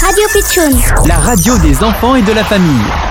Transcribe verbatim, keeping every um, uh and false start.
Radio Pitchoun, la radio des enfants et de la famille.